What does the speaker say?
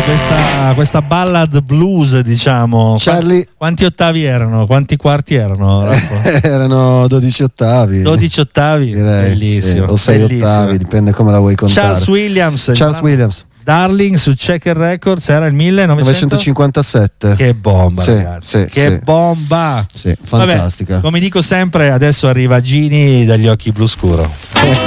questa ballad blues, diciamo. Charlie. Quanti ottavi erano? Quanti quarti erano? Erano 12 ottavi. 12 ottavi? Direi, bellissimo. sì. O 6 ottavi, dipende come la vuoi contare. Charles Williams. Darling su Checker Records era il 1957. Che bomba, ragazzi. Che bomba. Sì, fantastica. Vabbè, come dico sempre, adesso arriva Gini dagli occhi blu scuro.